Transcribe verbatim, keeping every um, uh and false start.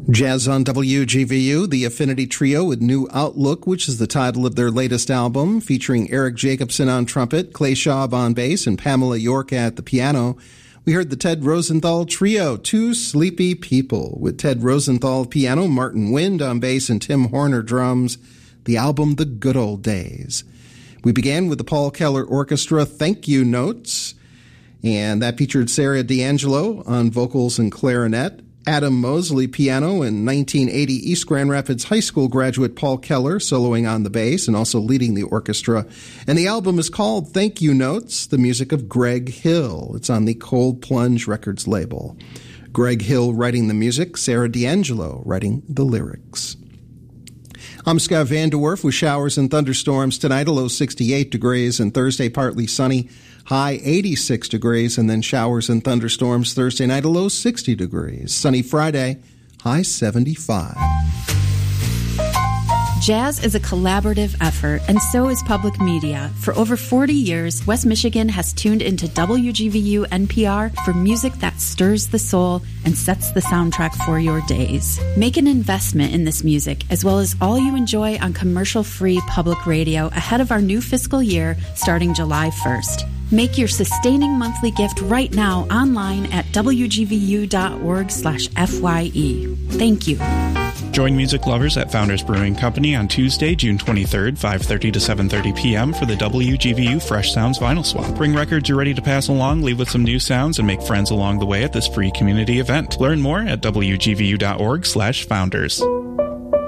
Jazz on W G V U, the Affinity Trio with New Outlook, which is the title of their latest album, featuring Eric Jacobson on trumpet, Clay Schaub on bass, and Pamela York at the piano. We heard the Ted Rosenthal Trio, Two Sleepy People, with Ted Rosenthal piano, Martin Wind on bass, and Tim Horner drums. The album, The Good Old Days. We began with the Paul Keller Orchestra Thank You Notes, and that featured Sarah D'Angelo on vocals and clarinet, Adam Mosley piano, and nineteen eighty East Grand Rapids High School graduate Paul Keller soloing on the bass and also leading the orchestra. And the album is called Thank You Notes, the music of Greg Hill. It's on the Cold Plunge Records label. Greg Hill writing the music, Sarah D'Angelo writing the lyrics. I'm Scott Van De Werf with showers and thunderstorms tonight, a low sixty-eight degrees, and Thursday partly sunny, high eighty-six degrees, and then showers and thunderstorms Thursday night, a low sixty degrees. Sunny Friday, high seventy-five. Jazz is a collaborative effort, and so is public media. For over forty years, West Michigan has tuned into W G V U N P R for music that stirs the soul and sets the soundtrack for your days. Make an investment in this music, as well as all you enjoy on commercial-free public radio ahead of our new fiscal year starting July first. Make your sustaining monthly gift right now online at W G V U dot org slash F Y E. Thank you. Join music lovers at Founders Brewing Company on Tuesday, June twenty-third, five thirty to seven thirty p.m. for the W G V U Fresh Sounds Vinyl Swap. Bring records you're ready to pass along, leave with some new sounds, and make friends along the way at this free community event. Learn more at W G V U dot org slash founders.